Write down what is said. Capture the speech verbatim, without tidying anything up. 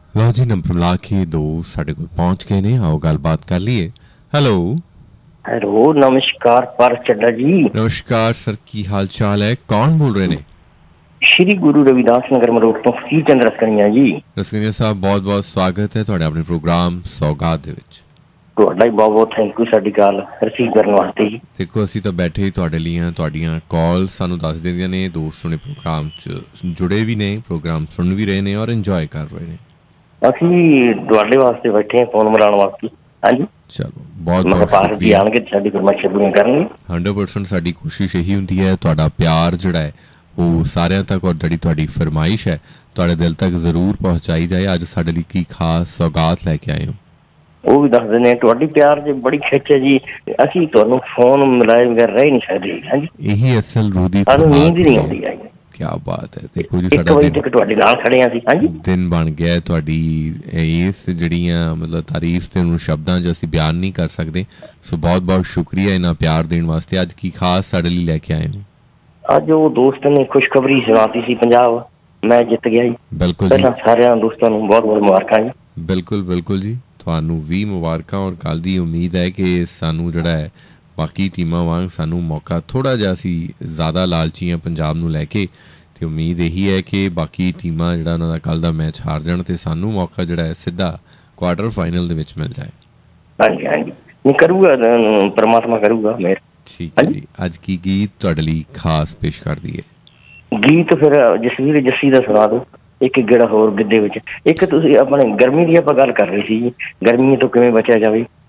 ਲਓ ਜੀ, ਨੰਬਰ ਮਿਲਾ ਕੇ ਦੋ ਸਾਡੇ ਕੋਲ ਪਹੁੰਚ ਗਏ ਨੇ। ਆਓ ਗੱਲਬਾਤ ਕਰ ਲਈਏ। ਹੈਲੋ, ਹੈਲੋ, ਨਮਸਕਾਰ ਪਰ ਚੱਡਾ ਜੀ। ਨਮਸਕਾਰ ਸਰ, ਕੀ ਹਾਲ ਚਾਲ ਹੈ? ਕੌਣ ਬੋਲ ਰਹੇ ਨੇ? ਸ਼੍ਰੀ ਗੁਰੂ ਰਵਿਦਾਸ ਨਗਰ ਮਰੋਟ ਤੋਂ ਫਕੀਰ ਚੰਦ ਰਸਕਣੀਆਂ ਜੀ। ਰਸਕਨੀਆ ਸਾਹਿਬ, ਬਹੁਤ ਬਹੁਤ ਸਵਾਗਤ ਹੈ ਤੁਹਾਡੇ ਆਪਣੇ ਪ੍ਰੋਗਰਾਮ ਸੌਗਾਤ ਦੇ ਵਿੱਚ। ਤੁਹਾਡਾ ਹੀ ਬਹੁਤ ਬਹੁਤ ਥੈਂਕ ਯੂ ਸਾਡੀ ਕਾਲ ਰਿਸੀਵ ਕਰਨ ਵਾਸਤੇ ਜੀ। ਦੇਖੋ, ਅਸੀਂ ਤਾਂ ਬੈਠੇ ਹੀ ਤੁਹਾਡੇ ਲਈ ਹਾਂ। ਤੁਹਾਡੀਆਂ ਕਾਲ ਸਾਨੂੰ ਦੱਸ ਦਿੰਦੀਆਂ ਨੇ ਦੋਸਤ ਨੇ ਪ੍ਰੋਗਰਾਮ 'ਚ ਜੁੜੇ ਵੀ ਨੇ, ਪ੍ਰੋਗਰਾਮ ਸੁਣ ਵੀ ਰਹੇ ਨੇ ਔਰ ਇੰਜੋਏ ਕਰ ਰਹੇ ਨੇ। ਅਸੀਂ ਤੁਹਾਡੇ ਵਾਸਤੇ ਬੈਠੇ ਹਾਂ, ਫੋਨ ਮਿਲਾਉਣ ਵਾਸਤੇ। ਹਾਂਜੀ, ਚਲੋ, ਬਹੁਤ ਮੈਂ ਕਿਹਾ ਬਹੁਤ ਪਾਰਕ ਜੀ ਸ਼ੁਕਰੀਆ। ਆਉਣਗੇ ਸਾਡੀ ਫਰਮਾਇਸ਼ਾਂ ਪੂਰੀਆਂ ਕਰਨਗੇ। ਹੰਡਰਡ ਪਰਸੈਂਟ ਸਾਡੀ ਕੋਸ਼ਿਸ਼ ਇਹੀ ਹੁੰਦੀ ਹੈ ਤੁਹਾਡਾ ਪਿਆਰ ਜਿਹੜਾ ਹੈ ਉਹ ਸਾਰਿਆਂ ਤੱਕ, ਔਰ ਜਿਹੜੀ ਤੁਹਾਡੀ ਫਰਮਾਇਸ਼ ਹੈ ਤੁਹਾਡੇ ਦਿਲ ਤੱਕ ਜ਼ਰੂਰ ਪਹੁੰਚਾਈ ਜਾਏ। ਅੱਜ ਸਾਡੇ ਲਈ ਕੀ ਖਾਸ ਸੌਗਾਤ ਲੈ ਕੇ ਆਏ ਹੋ? ਉਹ ਵੀ ਦੱਸ ਦਿੰਦੇ ਹਾਂ, ਤੁਹਾਡੀ ਪਿਆਰ 'ਚ ਬੜੀ ਖਿੱਚ ਹੈ ਜੀ। ਅਸੀਂ ਤੁਹਾਨੂੰ ਫੋਨ ਮਿਲਾਏ ਬਗੈਰ ਰਹਿ ਨਹੀਂ ਸਕਦੇ। ਹਾਂਜੀ, ਇਹੀ ਅਸਲ ਰੂਹ ਦੀ ਸਾਨੂੰ ਨੀਂਦ ਖੁਰਾਕ ਹੀ ਨਹੀਂ ਹੁੰਦੀ ਹੈ। ਆਉਂਦੀ ਹੈ। ਕੀ ਬਾਤ ਹੈ। ਦੇਖੋ ਜੀ, ਇੱਕ ਸਾਡਾ ਵਜੇ ਦਿਨ ਤੱਕ ਤੁਹਾਡੇ ਨਾਲ ਖੜੇ ਹਾਂ ਅਸੀਂ। ਹਾਂਜੀ, ਦਿਨ ਬਣ ਗਿਆ ਹੈ ਤੁਹਾਡੀ ਇਸ ਜਿਹੜੀਆਂ ਮਤਲਬ ਤਾਰੀਫ ਤੇ ਉਹਨੂੰ ਸ਼ਬਦਾਂ 'ਚ ਅਸੀਂ ਬਿਆਨ ਨਹੀਂ ਕਰ ਸਕਦੇ। ਸੋ ਬਹੁਤ ਬਹੁਤ ਸ਼ੁਕਰੀਆ ਇਹਨਾਂ ਪਿਆਰ ਦੇਣ ਵਾਸਤੇ। ਅੱਜ ਕੀ ਖਾਸ ਸਾਡੇ ਲਈ ਲੈ ਕੇ ਆਏ ਹੋ? ਅੱਜ ਉਹ ਦੋਸਤ ਨੇ ਖੁਸ਼ਖਬਰੀ ਸੁਣਾਤੀ ਸੀ, ਪੰਜਾਬ ਮੈਂ ਜਿੱਤ ਗਿਆ ਜੀ। ਬਿਲਕੁਲ ਜੀ, ਪਹਿਲਾਂ ਸਾਰਿਆਂ ਦੋਸਤਾਂ ਨੂੰ ਬਹੁਤ ਬਹੁਤ ਮੁਬਾਰਕਾਂ ਜੀ। ਬਿਲਕੁਲ ਬਿਲਕੁਲ ਜੀ, ਤੁਹਾਨੂੰ ਵੀ ਮੁਬਾਰਕਾਂ। ਔਰ ਕੱਲ੍ਹ ਦੀ ਉਮੀਦ ਹੈ ਕਿ ਸਾਨੂੰ ਜਿਹੜਾ ਹੈ ਬਾਕੀ ਟੀਮਾਂ ਵਾਂਗ ਸਾਨੂੰ ਮੌਕਾ ਥੋੜ੍ਹਾ ਜਿਹਾ, ਅਸੀਂ ਜ਼ਿਆਦਾ ਲਾਲਚੀ ਹਾਂ ਪੰਜਾਬ ਨੂੰ ਲੈ ਕੇ, ਅਤੇ ਉਮੀਦ ਇਹੀ ਹੈ ਕਿ ਬਾਕੀ ਟੀਮਾਂ ਜਿਹੜਾ ਉਹਨਾਂ ਦਾ ਕੱਲ੍ਹ ਦਾ ਮੈਚ ਹਾਰ ਜਾਣ ਅਤੇ ਸਾਨੂੰ ਮੌਕਾ ਜਿਹੜਾ ਹੈ ਸਿੱਧਾ ਕੁਆਟਰ ਫਾਈਨਲ ਦੇ ਵਿੱਚ ਮਿਲ ਜਾਏ। ਹਾਂਜੀ ਹਾਂਜੀ, ਨਹੀਂ ਕਰੂਗਾ, ਪਰਮਾਤਮਾ ਕਰੂਗਾ ਮੇਰ। ਠੀਕ ਹੈ ਜੀ। ਅੱਜ ਕੀ ਗੀਤ ਤੁਹਾਡੇ ਲਈ ਖਾਸ ਪੇਸ਼ ਕਰਦੀ ਹੈ? ਗੀਤ ਫਿਰ ਜਸਵੀਰ ਜੱਸੀ ਦਾ ਸੁਣਾ ਦਿਓ, ਇੱਕ ਗੇੜਾ ਹੋਰ ਗਿੱਧੇ ਵਿੱਚ। ਇੱਕ ਤੁਸੀਂ ਆਪਣੇ ਗਰਮੀ ਦੀ ਆਪਾਂ ਗੱਲ ਕਰ ਰਹੇ ਸੀ ਜੀ, ਗਰਮੀ ਤੋਂ ਕਿਵੇਂ ਬਚਿਆ ਜਾਵੇ।